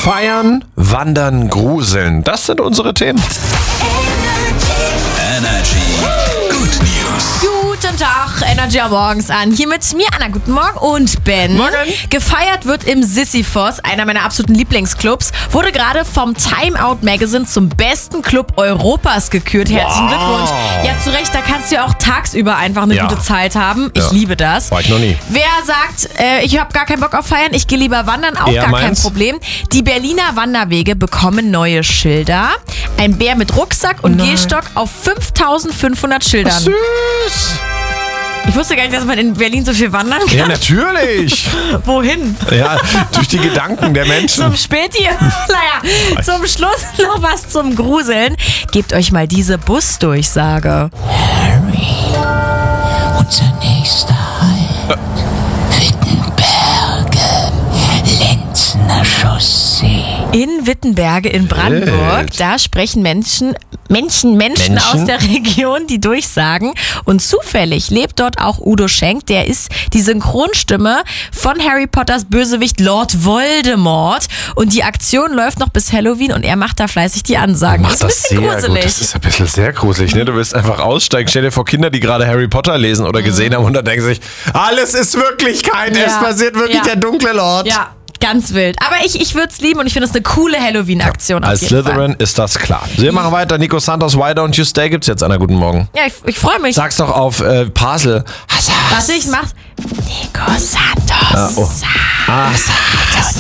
Feiern, wandern, gruseln. Das sind unsere Themen. Energy. Good News. Guten Tag, Energy am Morgens an. Hier mit mir, Anna, guten Morgen und Ben. Morgen. Gefeiert wird im Sisyphos, einer meiner absoluten Lieblingsclubs, wurde gerade vom Time Out Magazine zum besten Club Europas gekürt. Herzlichen Glückwunsch. Ja, zu Recht, da kannst du ja auch tagsüber einfach eine gute Zeit haben. Ich liebe das. War ich noch nie. Wer sagt, ich habe gar keinen Bock auf Feiern, ich gehe lieber wandern, auch Eher gar kein meins. Problem. Die Berliner Wanderwege bekommen neue Schilder. Ein Bär mit Rucksack und Gehstock auf 5500 Schildern. Süß. Ich wusste gar nicht, dass man in Berlin so viel wandern kann. Ja, natürlich. Wohin? Ja, durch die Gedanken der Menschen. Zum Späti. Naja, zum Schluss noch was zum Gruseln. Gebt euch mal diese Busdurchsage. Unser nächster Halt. Wittenberge. Lenzner Chaussee. In Wittenberge in Brandenburg, Wild. da sprechen Menschen aus der Region, die durchsagen. Und zufällig lebt dort auch Udo Schenk, der ist die Synchronstimme von Harry Potters Bösewicht Lord Voldemort. Und die Aktion läuft noch bis Halloween und er macht da fleißig die Ansagen. Macht Ist ein das bisschen sehr gruselig. gut. Das ist ein bisschen sehr gruselig, ne? Du willst einfach aussteigen. Stell dir vor, Kinder, die gerade Harry Potter lesen oder gesehen haben und dann denken sich, alles ist Wirklichkeit, es passiert wirklich der dunkle Lord. Ja, ganz wild. Aber ich würde es lieben und ich finde es eine coole Halloween-Aktion auf Als jeden Fall. Slytherin ist das klar. Wir machen weiter. Nico Santos, Why Don't You Stay gibt's jetzt. Anna, guten Morgen. Ja, ich freue mich. Sag's doch auf Parsel. Was ich mach. Nico Santos. Oh.